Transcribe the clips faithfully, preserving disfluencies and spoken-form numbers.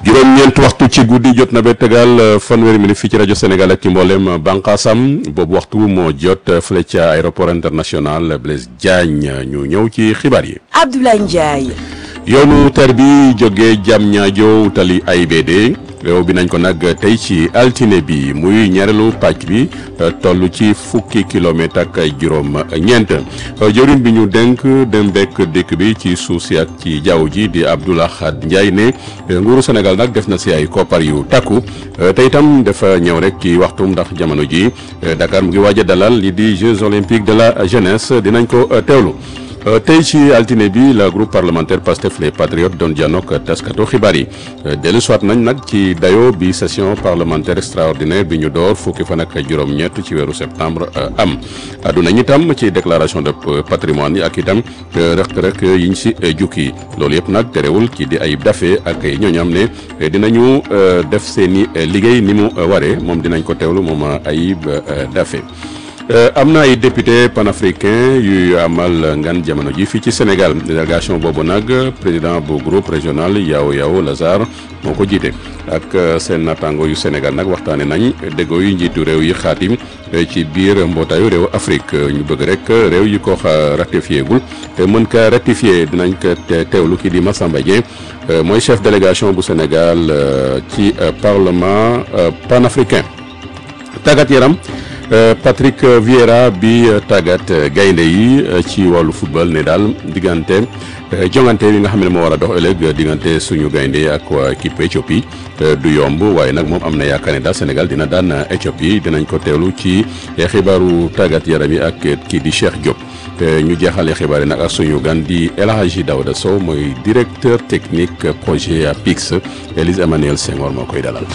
juróom-ñeent waxtu ci guddi jot na ba tegal fanweeri minute fii ci rajo Sénégal ak ci mboolem bànqaasam boobu waxtu moo jot fële ca aéroport international Blaise Diagne ñu ñëw ci xibaar yi. Abdoulaye Ndiaye. yoonu ter bi jógee Diamniadio tali A I B D réew bi nañ ko nag tey ci altine bi muy ñaareelu pàcc bi toll ci fukki kilomètre ak juróom ñeent jëwriñ bi ñu dénk dem bekk dëkk bi ci suuf si ak ci jaww ji di Abdoulaye Khat Ndiaye ne nguuru Sénégal nag def na si ay koppar yu takku te itam dafa ñëw rek ci waxtum ndax jamono ji Dakar mu ngi waaj a dalal li di Jeux olympiques de la jeunesse dinañ ko teewlu. tey ci altine bi la groupe parlementaire Pastef les Patriotes doon janook taskatu xibaar yi dellu soit nañ nag ci dayo bi session parlementaire extraordinaire bi ñu door fukki fan ak juróom-ñett ci weeru septembre am àdduna ñu itam ci déclaration de patrimoine yi ak itam rek-rek yiñ si jukki loolu yëpp nag terewul ci di Ayib Daffé ak ñooñam ne dinañu def seeni liggéey ni mu waree moom dinañ ko teewlu moom Ayib Daffé. Uh, am na ay député panafricain yu amal ngan jamono ji fii ci Sénégal délégation boobu nag président bu groupe régional Yao Yao Lazare moo ko jiite ak uh, seen naataango yu Sénégal nag waxtaane nañ déggoo yu njiitu réew yi xaatim uh, ci biir mbootaayu réew Afrique ñu bëgg rek réew yi ko ratifié gul te mën ka ratifié dinañ ko teewlu ki di Massamba Dieng mooy chef délégation bu Sénégal ci parlement panafricain tàggat yaram. Uh, Patrick Vieira bi uh, tàggat uh, gaynde yi uh, ci wàllu football ne daal diggante uh, jongante bi nga xam ne moo war a dox ëllëg diggante suñu gaynde yi ak waa équipe Éthiopie uh, du yomb waaye nag moom am na yaakaar ne daal Sénégal dina daan uh, Éthiopie dinañ ko teewlu ci uh, xibaaru tàggat yaram yi ak uh, kii di Cheikh Diop uh, ñu jeexale xibaar yi nag ak suñu gan di El Hadji Daouda Sow mooy directeur technique projet A P I X Élise Emmanuel Senghor moo koy dalal.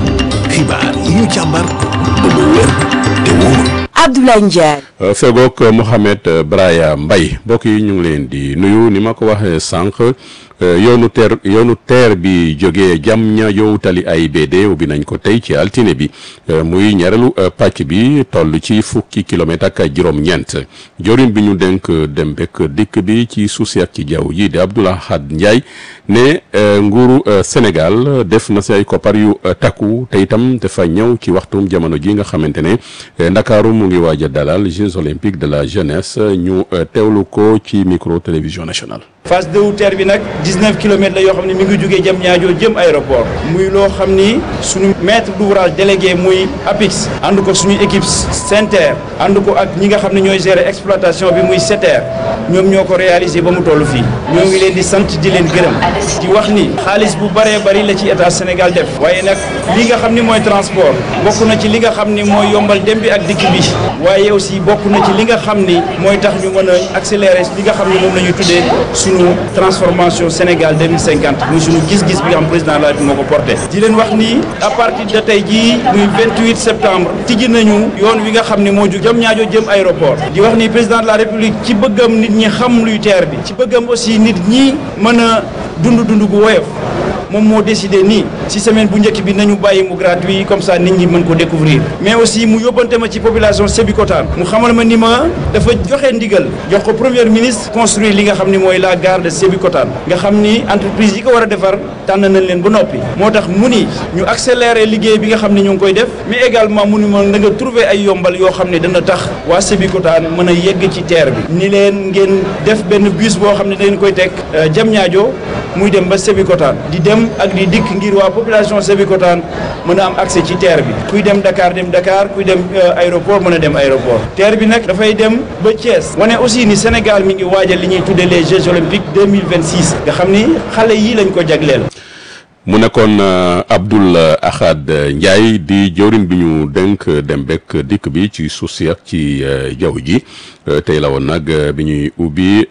xibaar yi ñu càmbar ba mu wér te wóor. Abdoulaye Ndiaye. fegook Mohamed Braya Mbaye mbokk yi ñu ngi leen di nuyu ni ma ko waxee sànq yoonu teer yoonu teer bi jógee Diamniadio tali A I B D ubbi nañ ko tey ci altine bi muy ñaareelu pàcc bi toll ci fukki kilomètre ak juróom-ñeent jorin bi ñu dénk dem bekk dikk bi ci suuf si ak ci jaww ji di Abdoulaye Khat Ndiaye ne nguuru Sénégal def na si ay koppar yu takku te itam dafa ñëw ci waxtum jamono ji nga xamante ne Ndakaaru mu ngi waaj a dalal Jeux olympiques de la jeunesse ñu teewlu ko ci micro télévision nationale. phase deux terre bi nag dix-neuf kilomètres la yoo xam ne mi ngi jógee Diamniadio jëm aéroport muy loo xam ni suñu maître d'ouvrage délégué muy A P I X ànd ko suñu équipe SENTER ànd ko ak ñi nga xam ne ñooy gérer exploitation bi muy SETER ñoom ñoo ko réalisé ba mu toll fii ñoo ngi leen di sant di leen gërëm di wax ni xaalis bu bëree bëri la ci état Sénégal def waaye nag li nga xam ni mooy transport bokk na ci li nga xam ni mooy yombal dem bi ak dikk bi waaye aussi bokk na ci li nga xam ni mooy tax ñu mën a accélérer li nga xam ni moom la ñu tuddee suñu transformation Sénégal deux mille cinquante muy suñu gis-gis bi nga xam président de la République moo ko porté di leen wax ni à partir de tey jii muy vingt-huit septembre tijji nañu yoon wi nga xam ni moo jug Diamniadio jëm aéroport di wax ni président de la République ci bëggam nit ñi xam luy teer bi ci bëggam aussi nit ñi mën a dund dund gu woyof moom moo décidé nii ci semaine bu njëkk bi nañu bàyyi mu gratuit comme ça nit ñi mën ko découvrir mais aussi mu yóbbante ma ci population Sébikotane mu xamal ma ni ma dafa joxe ndigal jox ko premier ministre construire li nga xam ni mooy la gare de Sébikotane nga xam ni entreprise yi ko war a defar tànn nañ leen ba noppi moo tax mu ni ñu accélérer liggéey bi nga xam ni ñu ngi koy def mais également mu ni ma na nga trouver ay yombal yoo xam ne dana tax waa Sébikotane mën a yegg ci terre bi ni leen ngeen def benn bus boo xam ne da ngeen koy teg Diamniadio muy dem ba Sébikotane di dem ak di dikk ngir waa population Sébikotane mën a am accès ci terre bi kuy dem Dakar dem Dakar kuy dem aéroport mën a dem aéroport terre bi nag dafay dem ba Thiès wane aussi ni Sénégal mi ngi waajal li ñuy tuddee les Jeux olympiques deux mille vingt-six nga xam ni xale yii lañ ko jagleel. mu nekkoon Abdoulaye Khat Ndiaye di jëwriñ bi ñu dénk dem bekk dikk bi ci suuf si ak ci jaww ji tey la woon nag bi ñuy ubbi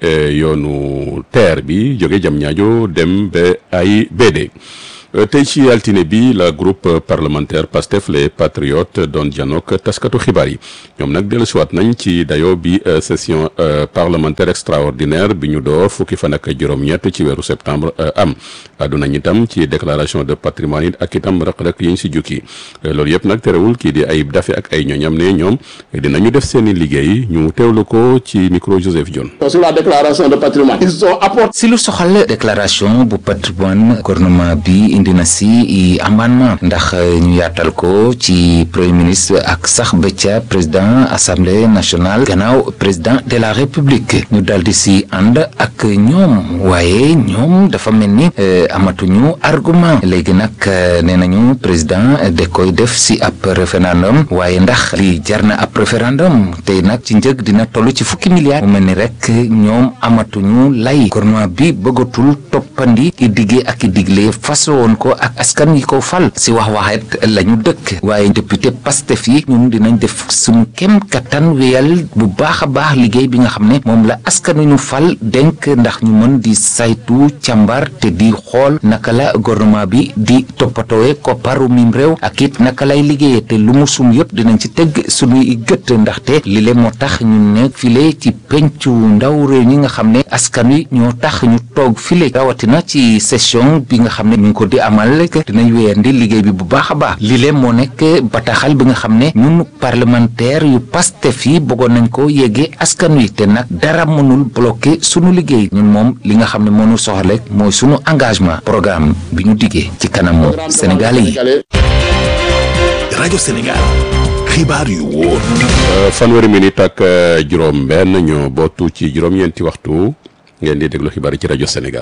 yoonu teer bi jóge Diamniadio dem ba A I B D tey ci altine bi la groupe parlementaire Pastef les Patriotes doon janook taskatu xibaar yi ñoom nag dellusiwaat nañ ci dayo bi session parlementaire extraordinaire bi ñu door fukki fan ak juróom-ñett ci weeru septembre am àdduna itam ci déclaration de patrimoine yi ak itam rek-rek yi ñu si jukki loolu yëpp nag terewul kii di Ayib Daffé ak ay ñooñam ne ñoom dinañu def seen i liggéey ñu teewlu ko ci micro Joseph Dione. sur la déclaration de patrimoine ils ont apporté. si lu soxal déclaration bu patrimoine gouvernement bi indi na si amendement ndax ñu yaatal ko ci premier ministre ak sax ba ca président assemblée nationale gannaaw président de la république ñu daldi si ànd ak ñoom waaye ñoom dafa mel ni amatuñu argument léegi nag nee nañu président da koy def si ab référendum waaye ndax li jar na ab référendum tey nag ci njëg dina toll ci fukki milliards mu mel ni rek ñoom amatuñu lay gouvernement bi bëggatul toppandi i diggee ak i digle faso woon ko ak askan yi ko fal si wax waxet la ñu dëkk waaye député Pastef yi ñun dinañ def suñu kem kattan wéyal bu baax a baax liggéey bi nga xam ne moom la askan wi ñu fal denk ndax ñu mën di saytu càmbar te di xool naka la gouvernement bi di toppatoowe kopparu mim réew ak it naka lay liggéeyee te lu mu sum yëpp dinañ ci tëgg suñuy gët ndaxte li le moo tax ñu ne file ci pencu ndaw réew ñi nga xam ne askan wi ñoo tax ñu toog file rawatina ci session bi nga xam ne ñu ngi ko di amal dinañ wéyandi liggéey bi bu baax a baax li le moo nekk bataaxal bi nga xam ne ñun parlementaire yu Pastef yi bëggoon nañ ko yeggee askan wi te nag dara mënul bloqué sunu liggéey ñun moom li nga xam ne mënul soxla mooy sunu engagement programme bi ñu diggee ci kanamu Sénégalais yi. rajo Sénégal xibaar yu wóor. fanweeri minute ak juróom benn ñoo bootu ci juróom-ñeenti waxtu ngeen di déglu xibaar yi ci rajo Sénégal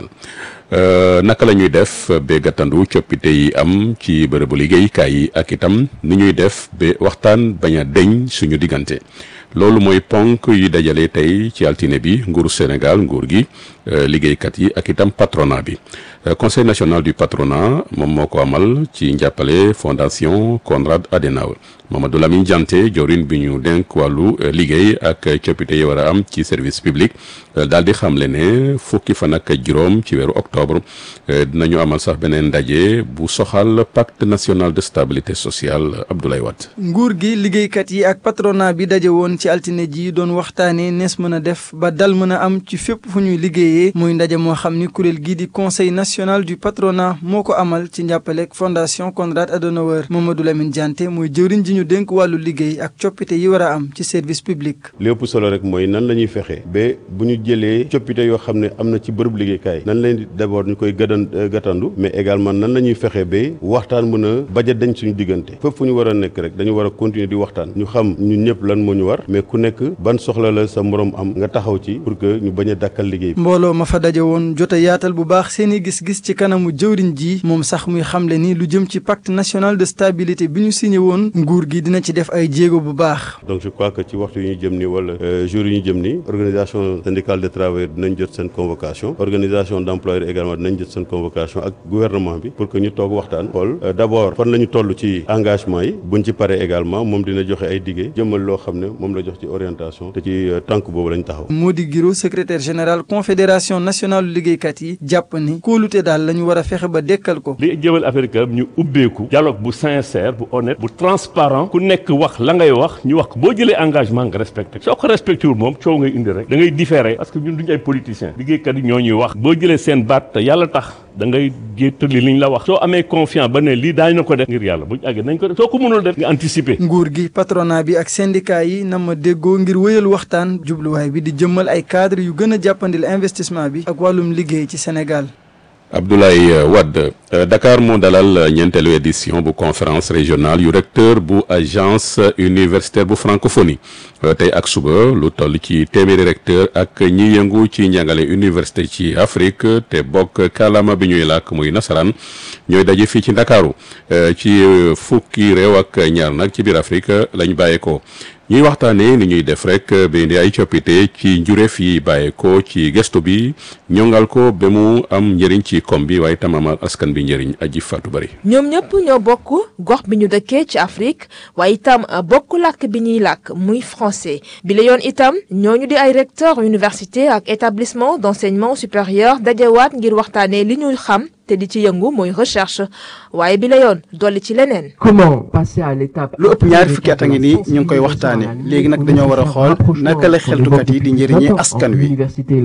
naka la ñuy def ba gàttandu coppite yi am ci bërëbu liggéeykaay yi ak itam ni ñuy def ba waxtaan bañ a deñ suñu diggante loolu mooy ponk yi dajale tey ci altine bi nguuru Sénégal nguur gi liggéeykat yi ak itam patronat bi conseil national du patronat moom moo ko amal ci njàppale fondation Konrad Adenauer Mamadou Lamine Dianté jawriñ bi ñu dénk wàllu liggéey ak coppite yi war a am ci service public daal di xamle ne fukki fan ak juróom ci weeru octobre dinañu amal sax beneen ndaje bu soxal pacte national de stabilité sociale Abdoulaye Wade. nguur gi liggéeykat yi ak patronat bi daje woon ci altine ji doon waxtaanee nees mën a def ba dal mën a am ci fépp fu ñuy liggéeyee muy ndaje moo xam ni kuréel gii di conseil national du patronat moo ko amal ci njàppaleeg fondation Konrad Adenauer Mamadou Lamine Dianté mooy jëwriñ ji ñu dénk wàllu liggéey ak coppite yi war a am ci service public. lépp solo rek mooy nan la ñuy fexe ba bu ñu jëlee coppite yoo xam ne am na ci bërëb liggéeykaay nan leen di d'abord ñu koy gëdan gàttandu mais également nan la ñuy fexe ba waxtaan mën a baja dañ suñu diggante fépp fu ñu war a nekk rek dañu war a continuer di waxtaan ñu xam ñun ñëpp lan moo ñu war mais ku nekk ban soxla la sa morom am nga taxaw ci pour que ñu bañ a dàkkal liggéey bi. mbooloo ma fa daje woon jot a yaatal bu baax seeni gis-gis ci kanamu jëwriñ ji moom sax muy xamle ni lu jëm ci pacte national de stabilité bi ñu signé woon nguur gi dina ci def ay jéego bu baax. donc je crois que ci waxtu yi ñu jëm ni wala jour yi ñu jëm ni organisation syndicale de travailleurs dinañ jot seen convocation organisation d'employeurs également dinañ jot seen convocation ak gouvernement bi pour que ñu toog waxtaan xool d'abord fan la ñu toll ci engagement yi buñ ci paree également moom dina joxe ay diggé jëmal loo xam ne moom la jox ci orientation te ci tànk boobu lañ taxaw. Mody Guiro secrétaire général confédération nationale liggéeykat yi jàpp ni kóolute daal la ñu war a fexe ba dekkal ko. li jëmal affaire bi ñu ubbeeku dialogue bu sincère bu honnête bu transparent ku nekk wax la ngay wax ñu wax boo jëlee engagement nga respecté soo ko respecté wul moom coow ngay indi rek da ngay différé parce que ñun duñu ay politiciens liggéeykat yi ñoo ñuy wax boo jëlee seen baat te yàlla tax da ngay jéetali liñ la wax soo amee confiance ba ne lii daañu na ko def ngir yàlla buñ àggee nañ ko def soo ko mënul def nga anticiper. nguur gi patronat bi ak syndicat yi na ma déggoo ngir wéyal waxtaan jubluwaay bi di jëmmal ay cadre yu gën a jàppandil investissement bi ak wàllum liggéey ci Sénégal. Abdoulaye Wade Dakar moo dalal ñeenteelu édition bu conférence régionale yu recteur bu agence universitaire bu francophonie tey ak suba lu toll ci téeméeri recteur ak ñi yëngu ci njàngale université ci Afrique te bokk kàllaama bi ñuy làkk muy nasaraan ñooy daje fii ci Ndakaaru ci fukki réew ak ñaar nag ci biir Afrique lañ bàyyeekoo. ñuy waxtaanee ni ñuy def rek ba indi ay coppite ci njureef yi bàyyeekoo ci gestu bi ñongal ko ba mu am njëriñ ci kom bi waaye tam amal askan bi njëriñ aji Fatou Bari. ñoom ñëpp ñoo bokk gox bi ñu dëkkee ci Afrique waaye itam bokk làkk bi ñuy làkk muy français bi la yoon itam ñooñu di ay recteur université ak établissement d'enseignement supérieur dajewaat ngir waxtaanee li ñuy xam te di ci yëngu mooy recherche waaye bi la yoon dolli ci leneen. comment passer à l'étape. lu ëpp ñaari fukki at a ngi nii ñu ngi koy waxtaane léegi nag dañoo war a xool naka la xeltukat yi di njëriñee askan wi.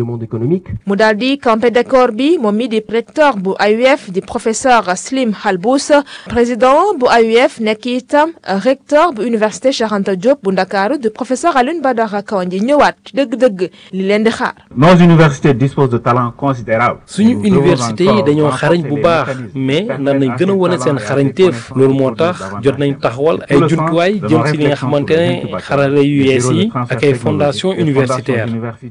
mu daal di campé d'accord bi moom mi di recteur bu A U F di professeur Slim Halbous président bu A U F nekk itam recteur bu université Cheikh Anta Diop bu Ndakaaru di professeur Alioune Badara Kandji ñëwaat dëgg-dëgg li leen di xaar. nos universités disposent de talents considérables. suñu université yi dañoo xarañ xarañ bu baax mais nar nañ gën a wane seen xarañteef loolu moo tax jot nañ taxawal ay jumtuwaay jëm ci li nga xamante ne xarale yu yees yi ak ay fondation universitaire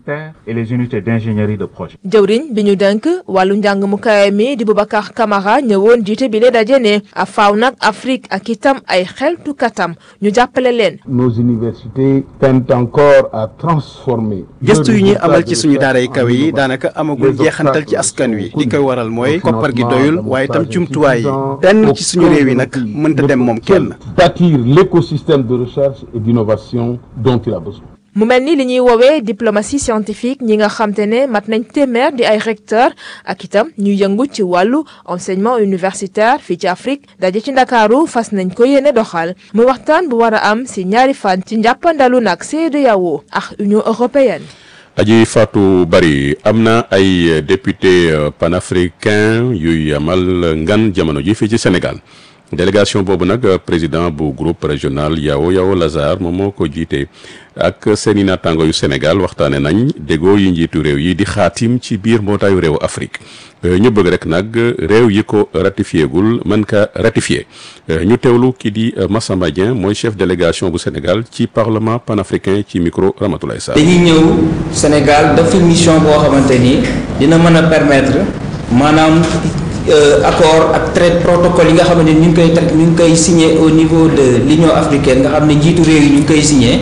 et les unités d'ingénierie de projet. jëwriñ bi ñu dénk wàllu njàng mu kawe mi di Boubacar Camara ñëwoon jiite bi lee daje ne a faaw nag Afrique ak itam ay xeltukatam ñu jàppale leen. nos universités peinent encore à transformer. gëstu yu ñuy amal ci suñu daara yi kawe yi daanaka amagul jeexantal ci askan wi li koy waral mooy koppar gi doyul waaye itam jumtuwaay yi benn ci suñu réew yi nag mënta dem moom kenn. bâtir l'écosystème de recherche et d'innovation dont il a besoin. mu mel ni li ñuy woowee diplomatie scientifique ñi nga xamte ne mat nañ téeméer di ay recteur ak itam ñu yëngu ci wàllu enseignement universitaire fii ci Afrique daje ci Ndakaaru fas nañ ko yéene doxal muy waxtaan bu war a am si ñaari fan ci njàppandalu nag C E D E A O ak Union européenne. Aji Fatou Bari am na ay député panafricain yuy amal ngan jamono ji fii ci Sénégal. délégation boobu nag président bu groupe régional Yao Yao Lazare moom moo ko jiite ak seeni naataango yu Sénégal waxtaane nañ déggoo yi njiitu réew yi di xaatim ci biir mbootaayu réew Afrique ñu bëgg rek nag réew yi ko ratifié gul mën ka ratifié ñu teewlu ki di Massamba Dieng mooy chef délégation bu Sénégal ci parlement panafricain ci micro Ramatoulaye Sarr. dañuy ñëw Sénégal dafa mission boo xamante ni dina mën a permettre maanaam. Euh, accord ak traité protocole yi nga xam ne ñu ngi koy ñu ngi koy signé au niveau de l'Union africaine nga xam ne njiitu réew yi ñu ngi koy signé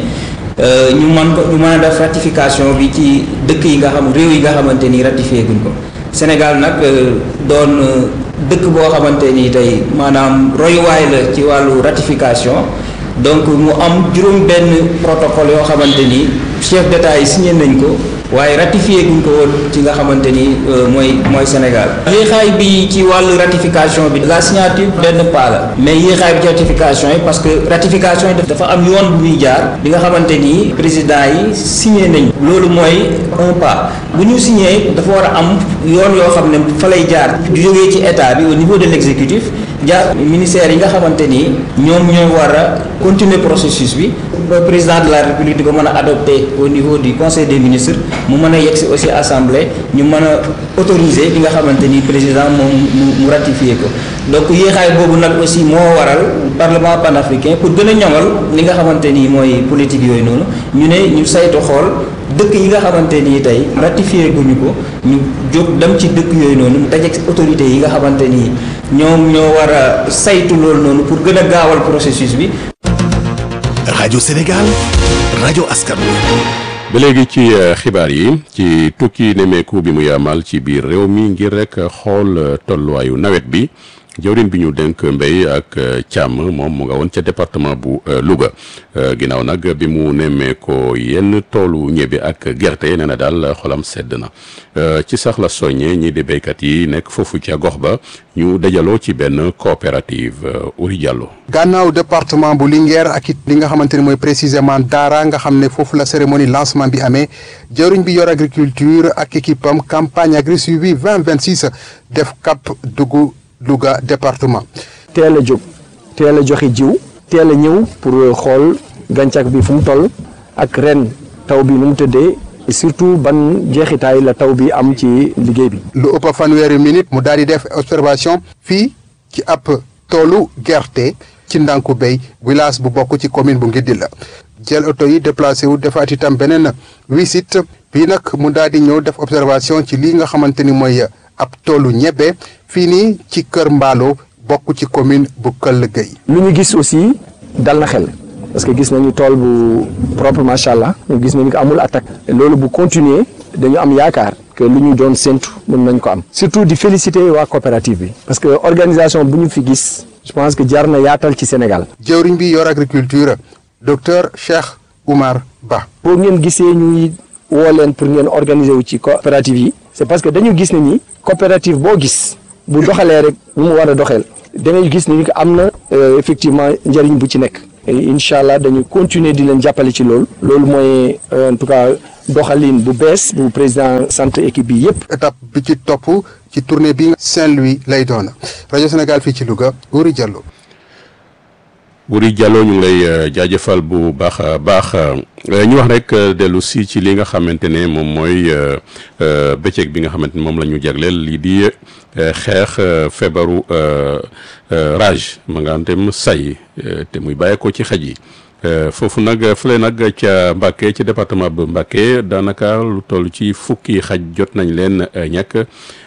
ñu mën ko ñu mën a def ratification bi ci dëkk yi nga xam réew yi nga xamante ni ratifié guñ ko Sénégal nag doon dëkk boo xamante ni tey maanaam royuwaay la ci wàllu ratification donc mu am juróom benn protocole yoo xamante ni chef d'état yi signé nañ ko waaye ratifié guñ ko woon ci nga xamante ni mooy mooy Sénégal. yéexaay bi ci wàllu ratification bi la signature benn pas la mais yéexaay bi ci ratification yi parce que ratification yi dafa am yoon bu ñuy jaar bi nga xamante ni président yi signé nañ loolu mooy un pas bu ñu signé dafa war a am yoon yoo xam ne fa lay jaar du jógee ci état bi au niveau de l'exécutif jaar ministère yi nga xamante ni ñoom ñoo war a continuer processus bi président de la République di ko mën a adopté au niveau du conseil des ministres mu mën a yegsi aussi assemblée ñu mën a autoriser li nga xamante ni président moom mu mu ratifié ko donc yéexaay boobu nag aussi moo waral parlement panafricain pour gën a ñoŋal li nga xamante ni mooy politique yooyu noonu ñu ne ñu saytu xool dëkk yi nga xamante ni tey ratifié guñu ko ñu jóg dem ci dëkk yooyu noonu dajeek autorités yi nga xamante ni ñoom ñoo war a saytu loolu noonu pour gën a gaawal processus bi. rajo Sénégal rajo askan ba léegi ci xibaar yi ci tukki nemeeku bi mu yaamal ci biir réew mi ngir rek xool tolluwaayu nawet bi jawrin bi ñu dénk mbéy ak càmm moom mu nga woon ca département bu Louga ginnaaw nag bi mu nemmee ko yenn toolu ñebe ak gerte nee na daal xolam sedd na ci sax la soññe ñi di béykat yi nekk foofu ca gox ba ñu dajaloo ci benn coopérative Uri Diallo. gannaaw département bu Linguère ak it li nga xamante ni mooy précisément Daara nga xam ne foofu la cérémonie lancement bi amee jawriñ bi yor agriculture ak équipe am campagne agri suivi vingt vingt six def cap dugg Louga département. teel a jóg teel a joxe jiw teel a ñëw pour xool gàncax bi fu mu toll ak ren taw bi nu mu tëddee et surtout ban jeexitaay la taw bi am ci liggéey bi. lu ëpp fanweeri minute mu daal di def observation fii ci ab toolu gerte ci Ndanku Bay village bu bokk ci commune bu Ngidila jël oto yi déplacé wu defaat itam beneen visite fii nag mu daal di ñëw def observation ci lii nga xamante ni mooy ab toolu ñebe fii nii ci Kër Mbaalo bokk ci commune bu Këll Gueye. lu ñu gis aussi dal na xel parce que gis nañu tool bu propre macha allah ñu gis nañu ko amul attaque loolu bu continuer dañu am yaakaar que lu ñu doon séntu mën nañ ko am. surtout di féliciter waa coopérative bi parce que organisation bu ñu fi gis je pense que jar na yaatal ci Sénégal. jëwriñ bi yor agriculture docteur Cheikh Oumar Ba. boo ngeen gisee ñuy woo leen pour ngeen organiser wu ci coopérative yi c'est parce que dañu gis ne ni coopérative boo gis bu doxalee rek bu mu war a doxeel dangay gis ni que am na effectivement njëriñ bu ci nekk incha allah dañu continuer di leen jàppale ci loolu loolu mooy en tout cas doxalin bu bees bu président sant équipe bi yépp étape bi ci topp ci tournée bi Saint-Louis lay doon rajo Sénégal fii ci Louga Wuri Diallo. Wuri Diallo ñu ngi lay jaajëfal bu baax a baax ñu wax rek dellu si ci li nga xamante ne moom mooy bëccëg bi nga xamante ne moom la ñu jagleel lii di xeex feebaru rage ma nga xam say te muy bàyyeekoo ci xaj yi foofu nag fële nag ca Mbacké ci département bu Mbacké daanaka lu toll ci fukki xaj jot nañ leen ñàkk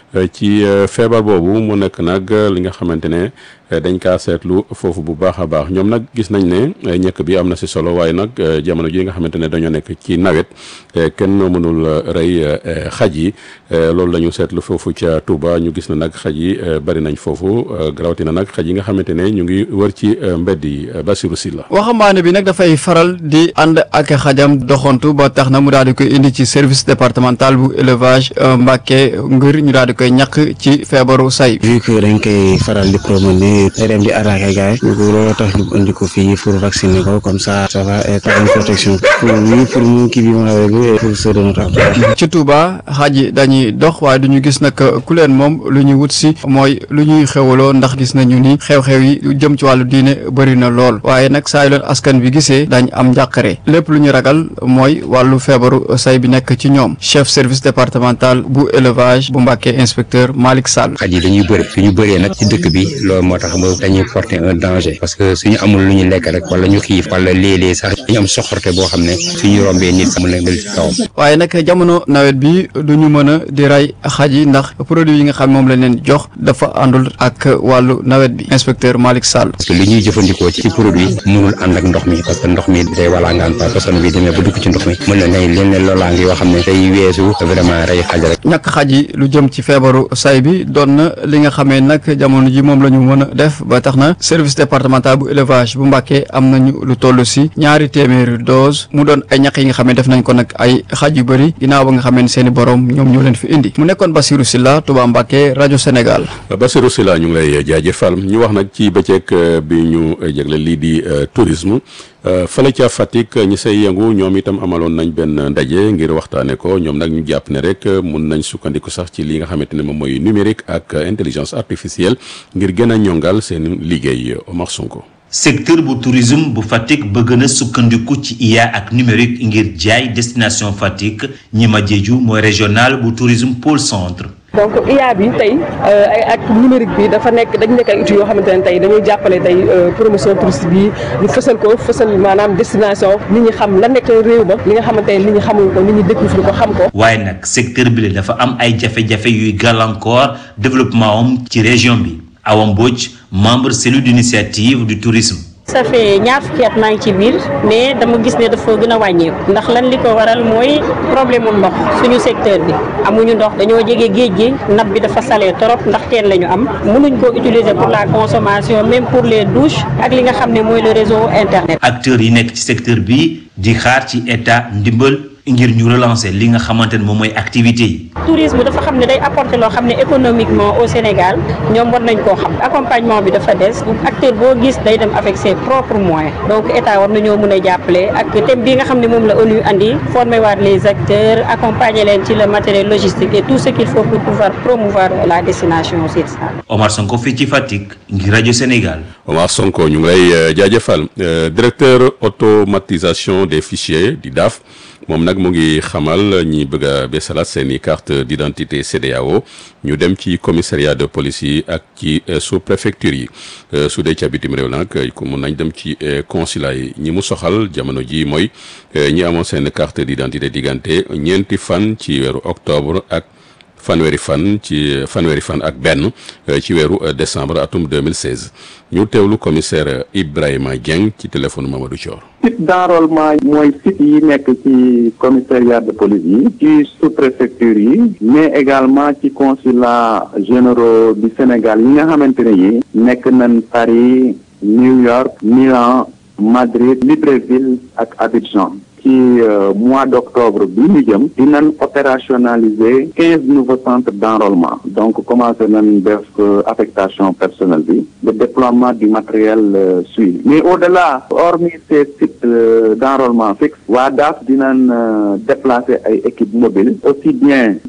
ci feebar boobu mu nekk nag li nga xamante ne dañ kaa seetlu foofu bu baax a baax ñoom nag gis nañ ne ñekk bi am na si solo waaye nag jamono ji nga xamante ne dañoo nekk ci nawet kenn mënul rey xaj yi loolu la ñu seetlu foofu ca Touba ñu gis na nag xaj yi bari nañ foofu rawatina nag xaj yi nga xamante ne ñu ngi wër ci mbedd yi Bassirou Sylla waxambaane bi nag dafay faral di ànd ak xajam doxantu ba tax na mu daal di koy indi ci service départemental bu élevage Mbacké ngir ñu daal di koy ñàkk ci feebaru say. vu que dañ koy faral di promener day dem di attaquer gars yi loolu tax ñu indi ko fii pour vacciner ko comme ça ça va être une protection pour lui pour mu kii bi mën a régler pour ceux de notre entourage. ci Touba xaj yi dañuy dox waaye duñu gis nag ku leen moom lu ñuy wut si mooy lu ñuy xewaloo ndax gis nañu ni xew-xew yi jëm ci wàllu diine bëri na lool waaye nag saa yu leen askan bi gisee dañ am njàqare lépp lu ñu ragal mooy wàllu feebaru say bi nekk ci ñoom chef service départemental bu élevage bu Mbacké inspecteur Malick Sall. xaj yi dañuy bëri suñu bëree nag ci dëkk bi loolu moo tax dañuy porter un danger parce que suñu amul lu ñu lekk rek wala ñu xiif wala léeg-léeg sax dañu am soxorte boo xam ne suñu rombee nit mu leen dal ci kawam. waaye nag jamono nawet bi duñu mën a di rey xaj yi ndax produit yi nga xam moom lañ leen jox dafa àndul ak wàllu nawet bi inspecteur Malick Sall. parce que li ñuy jëfandikoo ci produit mënul ànd ak ndox mi parce que ndox mi day walangaan par personne bi demee ba dugg ci ndox mi mën na nay leen leen loolaang yoo xam ne day weesu vraiment rey xaj rek. ñàkk xaj yi lu jëm ci feebaru say bi doon na li nga xamee nag jamono ji moom la ñu mën a def ba tax na service départemental bu élevage bu Mbacké am nañu lu toll si ñaari téeméeri dose mu doon ay ñaq yi nga xam ne def nañ ko nag ay xaj yu bëri ginnaaw ba nga xamee ne seen i borom ñoom ñoo leen fi indi mu nekkoon Bassirou Sylla Touba Mbacké rajo Sénégal. Bassirou Sylla ñu ngi lay jaajëfal ñu wax nag ci bëccëg bi ñu jagle lii di tourisme fële ca Fatick ñi say yëngu ñoom itam amaloon nañ benn ndaje ngir waxtaane ko ñoom nag ñu jàpp ne rek mun nañ sukkandiku sax ci li nga xamante ne moom mooy numérique ak intelligence artificielle ngir gën a ñongal seen liggéey Omar Sonko. secteur bu tourisme bu Fatick bëgg na sukkandiku ci I A ak numérique ngir jaay destination Fatick ñi ma jeeju mooy régional bu tourisme pôle centre. donc I A bi tey ak numérique bi dafa nekk dañ nekk ay outils yoo xamante ne tey dañuy jàppale tey promotion touristique bi ñu fësal ko fësal maanaam destination nit ñi xam la nekk réew ma li nga xamante ne nit ñi xamul ko nit ñi découvrir ko xam ko. waaye nag secteur bi la dafa am ay jafe-jafe yuy gàllankoor développement am ci région bi Awa Mbodj membre cellule d'initiative du tourisme. ça fait ñaar fukki at maa ngi ci biir mais dama gis ne dafa gën a wàññeeku ndax lan li ko waral mooy problème mu ndox suñu secteur bi amuñu ndox dañoo jege géej gi nappe bi dafa salé trop ndax teen la ñu am mënuñ koo utiliser pour la consommation même pour les douches ak li nga xam ne mooy le réseau internet. acteurs yi nekk ci secteur bi di xaar ci état ndimbal ngir ñu relancer li nga xamante ne moom mooy activité yi. tourisme dafa xam ne day apporter loo xam ne économiquement au Sénégal ñoom war nañ koo xam accompagnement bi dafa des acteur boo gis day dem avec ses propres moyens donc état war nañoo mën a jàppale ak thème bi nga xam ne moom la ONU andi former waat les acteurs accompagner leen ci le matériel logistique et tout ce qu'il faut pour pouvoir promouvoir la destination aussi. Omar Sonko fii ci Fatick ngir rajo Sénégal. Omar Sonko ñu ngi lay jaajëfal directeur automatisation des fichiers di D A F. moom nag mu ngi xamal ñi bëgg a beesalaat seen i carte d'identité C E D E A O ñu dem ci commissariat de police yi ak ci sous-préfecture yi su dee ca bitim réew nag ku mun nañ dem ci consulat yi ñi mu soxal jamono ji mooy ñi amoon seen carte d'identité diggante ñeenti fan ci weeru octobre ak fanweeri fan ci fanweeri fan ak benn ci weeru décembre atum deux mille seize ñu teewlu commissaire Ibrahima Dieng ci téléphone Mamadou Thior. site d'enrôlement mooy site yi nekk ci commissariat de police yi ci sous-préfecture yi mais également ci consulat généraux du Sénégal yi nga xamante ne yi nekk nañ Paris New York Milan Madrid Libreville ak Abidjan. ci mois d'octobre bi ñu jëm dinañ opérationnaliser quinze nouveaux centres d'enrôlement donc commencé nañ def affectation personnelle bi le déploiement du matériel suit mais au-delà hormis ces sites d'enrôlement fixe waa D A F dinañ déplacer ay équipes mobiles aussi bien